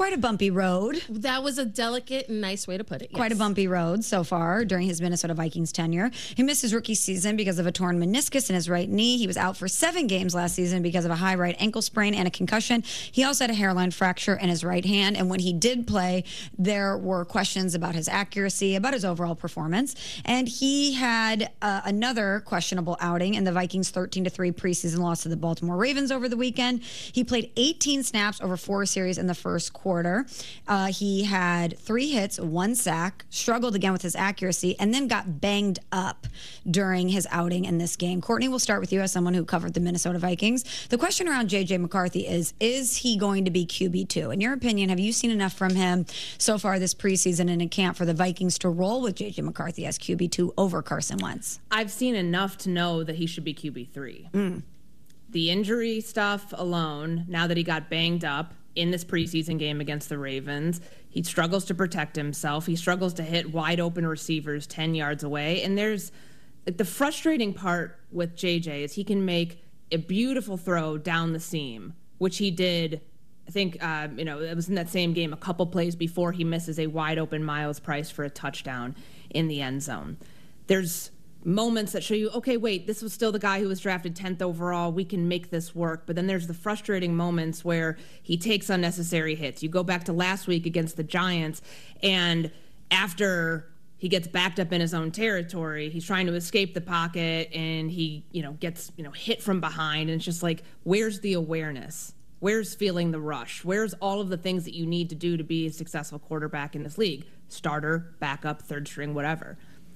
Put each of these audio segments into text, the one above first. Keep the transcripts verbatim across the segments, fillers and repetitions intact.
quite a bumpy road. That was a delicate and nice way to put it. Yes. Quite a bumpy road so far during his Minnesota Vikings tenure. He missed his rookie season because of a torn meniscus in his right knee. He was out for seven games last season because of a high right ankle sprain and a concussion. He also had a hairline fracture in his right hand. And when he did play, there were questions about his accuracy, about his overall performance. And he had uh, another questionable outing in the Vikings' thirteen to three preseason loss to the Baltimore Ravens over the weekend. He played eighteen snaps over four series in the first quarter. Uh, he had three hits, one sack, struggled again with his accuracy, and then got banged up during his outing in this game. Courtney, we'll start with you as someone who covered the Minnesota Vikings. The question around J J McCarthy is, is he going to be Q B two? In your opinion, have you seen enough from him so far this preseason and in camp for the Vikings to roll with J J McCarthy as Q B two over Carson Wentz? I've seen enough to know that he should be Q B three. Mm. The injury stuff alone, now that he got banged up in this preseason game against the Ravens, he struggles to protect himself. He struggles to hit wide open receivers ten yards away. And there's the frustrating part with J J is he can make a beautiful throw down the seam, which he did. I think, uh, you know, it was in that same game a couple plays before he misses a wide open Miles Price for a touchdown in the end zone. There's moments that show you, okay, wait, this was still the guy who was drafted tenth overall. We can make this work. But then there's the frustrating moments where he takes unnecessary hits. You go back to last week against the Giants, and after he gets backed up in his own territory, he's trying to escape the pocket, and he, you know, gets, you know, hit from behind. And it's just like, where's the awareness? Where's feeling the rush? Where's all of the things that you need to do to be a successful quarterback in this league? Starter, backup, third string, whatever.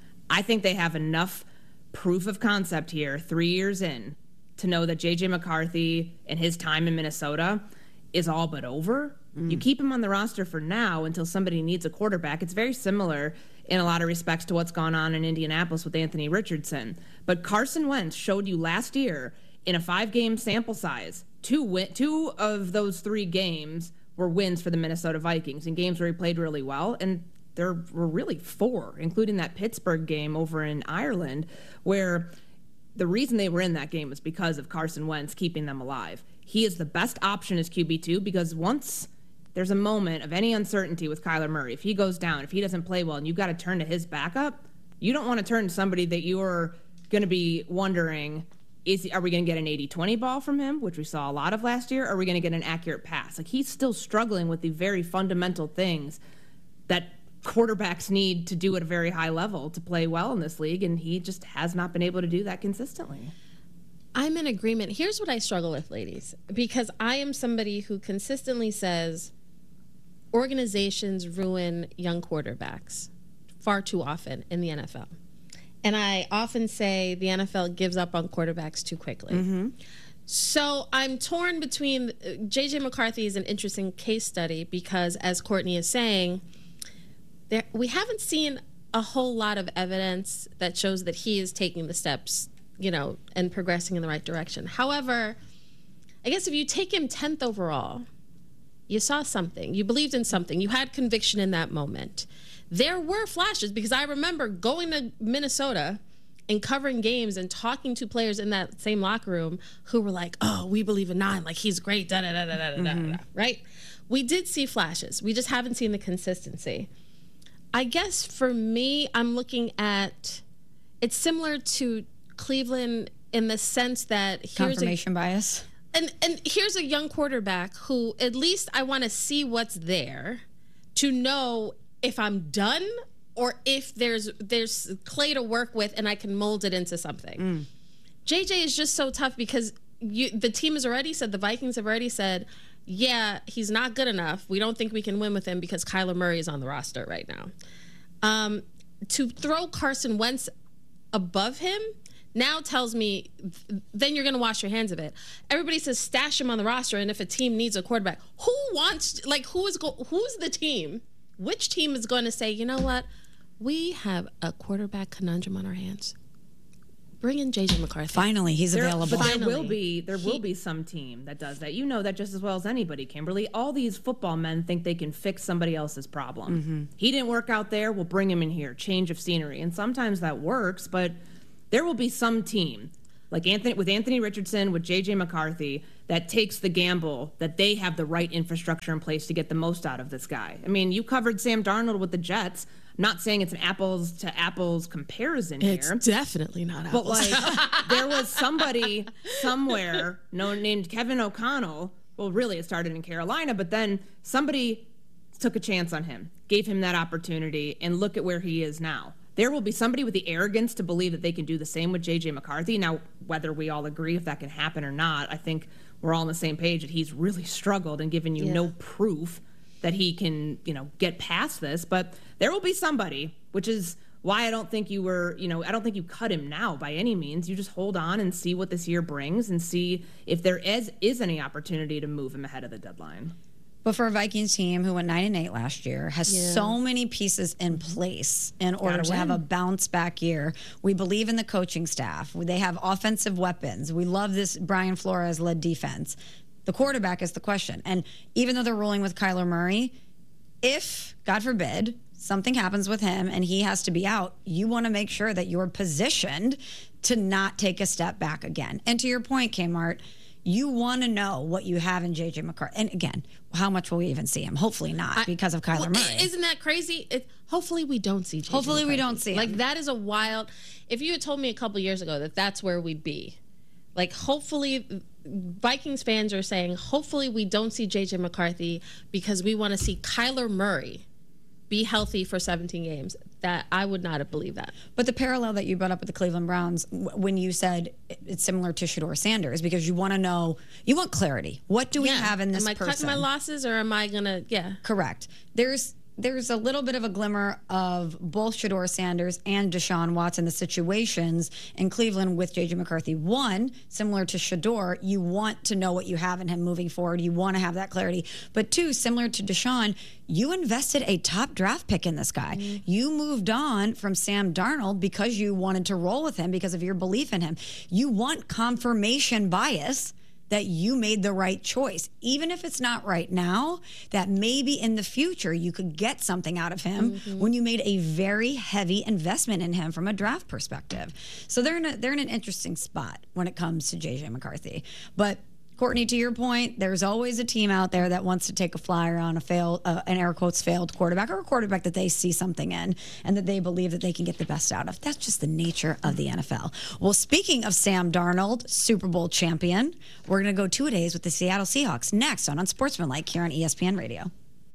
I think they have enough proof of concept here, three years in, to know that J J McCarthy and his time in Minnesota is all but over. Mm. You keep him on the roster for now until somebody needs a quarterback. It's very similar in a lot of respects to what's gone on in Indianapolis with Anthony Richardson. But Carson Wentz showed you last year in a five-game sample size, two win- two of those three games were wins for the Minnesota Vikings in games where he played really well. And there were really four, including that Pittsburgh game over in Ireland, where the reason they were in that game was because of Carson Wentz keeping them alive. He is the best option as Q B two because once there's a moment of any uncertainty with Kyler Murray, if he goes down, if he doesn't play well, and you've got to turn to his backup, you don't want to turn to somebody that you're going to be wondering, is are we going to get an eighty twenty ball from him, which we saw a lot of last year, or are we going to get an accurate pass? Like, he's still struggling with the very fundamental things that quarterbacks need to do at a very high level to play well in this league, and he just has not been able to do that consistently. I'm in agreement. Here's what I struggle with, ladies, because I am somebody who consistently says organizations ruin young quarterbacks far too often in the N F L. And I often say the N F L gives up on quarterbacks too quickly. Mm-hmm. So I'm torn between J J McCarthy is an interesting case study because, as Courtney is saying, There, we haven't seen a whole lot of evidence that shows that he is taking the steps, you know, and progressing in the right direction. However, I guess if you take him tenth overall, you saw something, you believed in something, you had conviction in that moment. There were flashes because I remember going to Minnesota and covering games and talking to players in that same locker room who were like, oh, we believe in nine, like he's great, da da da da da da da, right? We did see flashes. We just haven't seen the consistency. I guess for me, I'm looking at, it's similar to Cleveland in the sense that here's confirmation a, bias. And and here's a young quarterback who at least I want to see what's there to know if I'm done or if there's there's clay to work with and I can mold it into something. Mm. J J is just so tough because you, the team has already said, the Vikings have already said, yeah, he's not good enough. We don't think we can win with him because Kyler Murray is on the roster right now. Um, to throw Carson Wentz above him now tells me th- then you're going to wash your hands of it. Everybody says stash him on the roster, and if a team needs a quarterback, who wants, like, who is go- who's the team? Which team is going to say, you know what? We have a quarterback conundrum on our hands. Bring in J J McCarthy. Finally, he's there, available. But there Finally. will be there He, will be some team that does that. You know that just as well as anybody, Kimberly. All these football men think they can fix somebody else's problem. Mm-hmm. He didn't work out there. We'll bring him in here. Change of scenery, and sometimes that works. But there will be some team like Anthony with Anthony Richardson, with J J McCarthy, that takes the gamble that they have the right infrastructure in place to get the most out of this guy. I mean, you covered Sam Darnold with the Jets. I'm not saying it's an apples to apples comparison it's here. It's definitely not apples. But like, there was somebody somewhere known named Kevin O'Connell. Well, really, it started in Carolina, but then somebody took a chance on him, gave him that opportunity, and look at where he is now. There will be somebody with the arrogance to believe that they can do the same with J J McCarthy. Now, whether we all agree if that can happen or not, I think we're all on the same page that he's really struggled and given you yeah. no proof that he can, you know, get past this. But there will be somebody, which is why I don't think you were, you know, I don't think you cut him now by any means. You just hold on and see what this year brings and see if there is, is any opportunity to move him ahead of the deadline. But for a Vikings team who went nine and eight last year, has yeah. so many pieces in place in order Gotta to win. have a bounce back year. We believe in the coaching staff. They have offensive weapons. We love this Brian Flores led defense. The quarterback is the question. And even though they're rolling with Kyler Murray, if, God forbid, something happens with him and he has to be out, you want to make sure that you're positioned to not take a step back again. And to your point, Kmart, you want to know what you have in J J McCarthy. And again, how much will we even see him? Hopefully not, because of Kyler well, Murray. Isn't that crazy? It, hopefully we don't see J J Hopefully McCarthy. we don't see him. Like, that is a wild... If you had told me a couple years ago that that's where we'd be, like, hopefully... Vikings fans are saying, hopefully we don't see J J McCarthy because we want to see Kyler Murray be healthy for seventeen games. That I would not have believed that. But the parallel that you brought up with the Cleveland Browns when you said it's similar to Shedeur Sanders, because you want to know, you want clarity. What do we yeah. have in this person? Am I person? cutting my losses or am I going to, yeah. Correct. There's there's a little bit of a glimmer of both Shedeur Sanders and Deshaun Watson, the situations in Cleveland with J J McCarthy. One, similar to Shedeur, you want to know what you have in him moving forward. You want to have that clarity. But two, similar to Deshaun, you invested a top draft pick in this guy. Mm-hmm. You moved on from Sam Darnold because you wanted to roll with him because of your belief in him. You want confirmation bias that you made the right choice, even if it's not right now, that maybe in the future you could get something out of him mm-hmm. when you made a very heavy investment in him from a draft perspective. So they're in a, they're in an interesting spot when it comes to J J McCarthy. But Courtney, to your point, there's always a team out there that wants to take a flyer on a failed, uh, an air quotes failed quarterback, or a quarterback that they see something in and that they believe that they can get the best out of. That's just the nature of the N F L. Well, speaking of Sam Darnold, Super Bowl champion, we're going to go two-a-days with the Seattle Seahawks next on Unsportsmanlike here on E S P N Radio.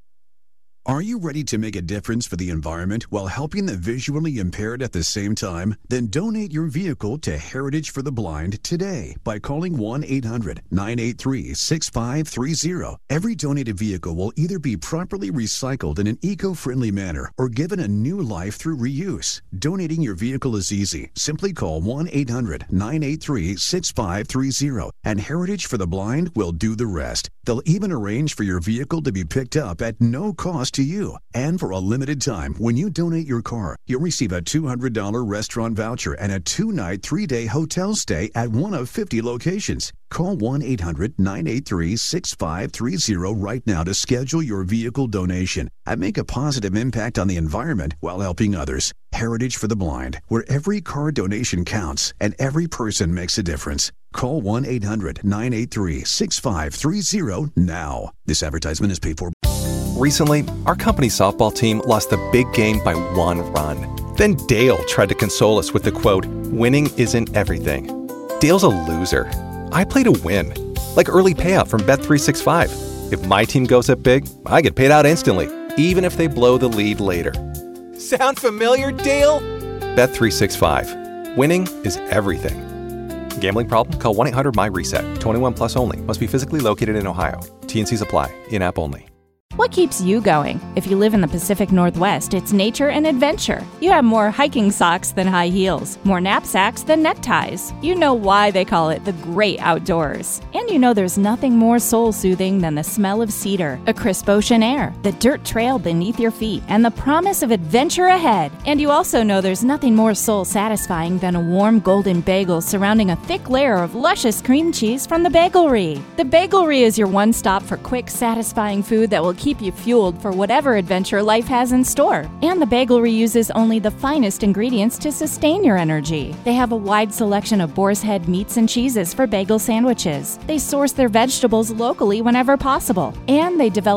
Are you ready to make a difference for the environment while helping the visually impaired at the same time? Then donate your vehicle to Heritage for the Blind today by calling one eight hundred nine eight three six five three zero. Every donated vehicle will either be properly recycled in an eco-friendly manner or given a new life through reuse. Donating your vehicle is easy. Simply call one eight hundred nine eight three six five three zero and Heritage for the Blind will do the rest. They'll even arrange for your vehicle to be picked up at no cost to you. And for a limited time, when you donate your car, you'll receive a two hundred dollars restaurant voucher and a two-night, three-day hotel stay at one of fifty locations. Call one eight hundred nine eight three six five three zero right now to schedule your vehicle donation and make a positive impact on the environment while helping others. Heritage for the Blind, where every car donation counts and every person makes a difference. Call one eight hundred nine eight three six five three zero now. This advertisement is paid for. Recently, our company softball team lost the big game by one run. Then Dale tried to console us with the quote, "Winning isn't everything." Dale's a loser. I play to win, like early payout from Bet three sixty-five. If my team goes up big, I get paid out instantly, even if they blow the lead later. Sound familiar, Dale? Bet three sixty-five. Winning is everything. Gambling problem? Call one eight hundred M Y RESET. twenty-one plus only. Must be physically located in Ohio. T and Cs apply. In-app only. What keeps you going? If you live in the Pacific Northwest, it's nature and adventure. You have more hiking socks than high heels, more knapsacks than neckties. You know why they call it the great outdoors. And you know there's nothing more soul-soothing than the smell of cedar, a crisp ocean air, the dirt trail beneath your feet, and the promise of adventure ahead. And you also know there's nothing more soul-satisfying than a warm golden bagel surrounding a thick layer of luscious cream cheese from the Bagelry. The Bagelry is your one stop for quick, satisfying food that will keep keep you fueled for whatever adventure life has in store. And the Bagelry uses only the finest ingredients to sustain your energy. They have a wide selection of boar's head meats and cheeses for bagel sandwiches. They source their vegetables locally whenever possible. And they develop